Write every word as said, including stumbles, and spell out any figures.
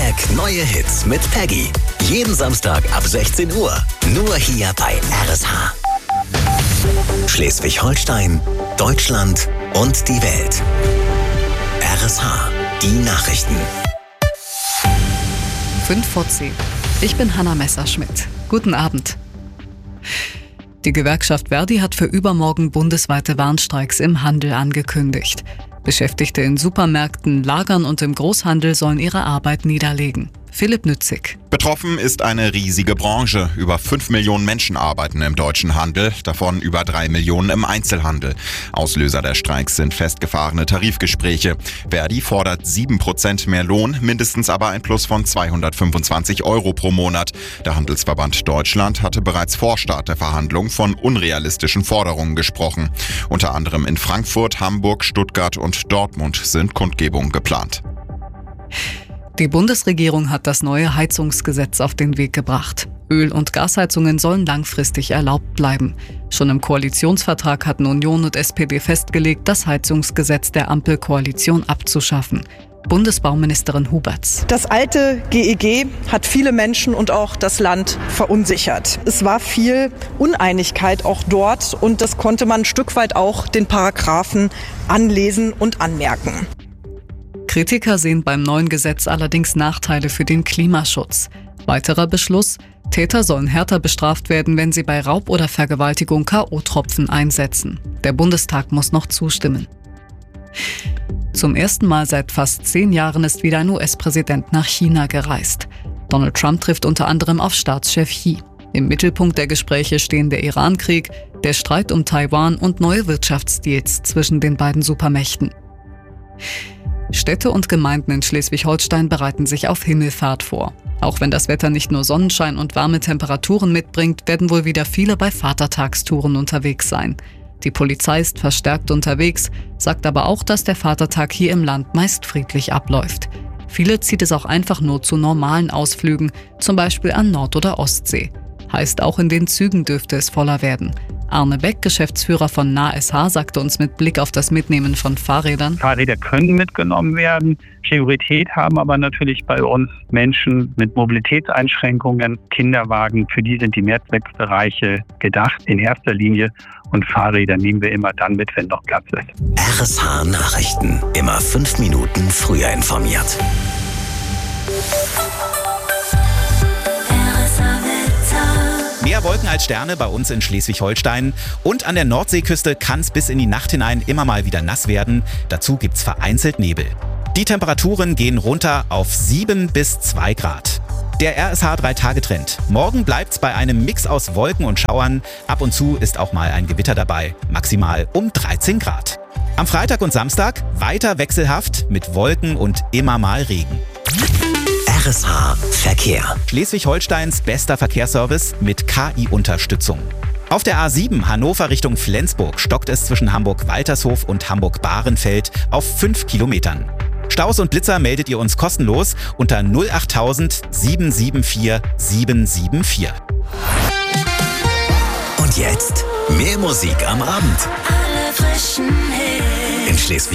Hashtag neue Hits mit Peggy. Jeden Samstag ab sechzehn Uhr. Nur hier bei R S H. Schleswig-Holstein, Deutschland und die Welt. R S H, die Nachrichten. fünf vor zehn. Ich bin Hanna Messerschmidt. Guten Abend. Die Gewerkschaft Verdi hat für übermorgen bundesweite Warnstreiks im Handel angekündigt. Beschäftigte in Supermärkten, Lagern und im Großhandel sollen ihre Arbeit niederlegen. Philipp Nützig. Betroffen ist eine riesige Branche. Über fünf Millionen Menschen arbeiten im deutschen Handel, davon über drei Millionen im Einzelhandel. Auslöser der Streiks sind festgefahrene Tarifgespräche. Verdi fordert sieben Prozent mehr Lohn, mindestens aber ein Plus von zweihundertfünfundzwanzig Euro pro Monat. Der Handelsverband Deutschland hatte bereits vor Start der Verhandlungen von unrealistischen Forderungen gesprochen. Unter anderem in Frankfurt, Hamburg, Stuttgart und Dortmund sind Kundgebungen geplant. Die Bundesregierung hat das neue Heizungsgesetz auf den Weg gebracht. Öl- und Gasheizungen sollen langfristig erlaubt bleiben. Schon im Koalitionsvertrag hatten Union und S P D festgelegt, das Heizungsgesetz der Ampelkoalition abzuschaffen. Bundesbauministerin Huberts. Das alte G E G hat viele Menschen und auch das Land verunsichert. Es war viel Uneinigkeit auch dort und das konnte man ein Stück weit auch den Paragraphen anlesen und anmerken. Kritiker sehen beim neuen Gesetz allerdings Nachteile für den Klimaschutz. Weiterer Beschluss: Täter sollen härter bestraft werden, wenn sie bei Raub oder Vergewaltigung K O-Tropfen einsetzen. Der Bundestag muss noch zustimmen. Zum ersten Mal seit fast zehn Jahren ist wieder ein U S-Präsident nach China gereist. Donald Trump trifft unter anderem auf Staatschef Xi. Im Mittelpunkt der Gespräche stehen der Iran-Krieg, der Streit um Taiwan und neue Wirtschaftsdeals zwischen den beiden Supermächten. Städte und Gemeinden in Schleswig-Holstein bereiten sich auf Himmelfahrt vor. Auch wenn das Wetter nicht nur Sonnenschein und warme Temperaturen mitbringt, werden wohl wieder viele bei Vatertagstouren unterwegs sein. Die Polizei ist verstärkt unterwegs, sagt aber auch, dass der Vatertag hier im Land meist friedlich abläuft. Viele zieht es auch einfach nur zu normalen Ausflügen, zum Beispiel an Nord- oder Ostsee. Heißt, auch in den Zügen dürfte es voller werden. Arne Beck, Geschäftsführer von N A S H, sagte uns mit Blick auf das Mitnehmen von Fahrrädern: Fahrräder können mitgenommen werden. Priorität haben aber natürlich bei uns Menschen mit Mobilitätseinschränkungen, Kinderwagen. Für die sind die Mehrzweckbereiche gedacht in erster Linie. Und Fahrräder nehmen wir immer dann mit, wenn noch Platz ist. R S H Nachrichten. Immer fünf Minuten früher informiert. Mehr Wolken als Sterne bei uns in Schleswig-Holstein. Und an der Nordseeküste kann es bis in die Nacht hinein immer mal wieder nass werden. Dazu gibt's vereinzelt Nebel. Die Temperaturen gehen runter auf sieben bis zwei Grad. Der R S H drei Tage Trend. Morgen bleibt's bei einem Mix aus Wolken und Schauern. Ab und zu ist auch mal ein Gewitter dabei. Maximal um dreizehn Grad. Am Freitag und Samstag weiter wechselhaft mit Wolken und immer mal Regen. R S H Verkehr. Schleswig-Holsteins bester Verkehrsservice mit K I-Unterstützung. Auf der A sieben Hannover Richtung Flensburg stockt es zwischen Hamburg-Waltershof und Hamburg-Bahrenfeld auf fünf Kilometern. Staus und Blitzer meldet ihr uns kostenlos unter null achttausend sieben sieben vier sieben sieben vier. Und jetzt mehr Musik am Abend. Alle frischen Hits. In Schleswig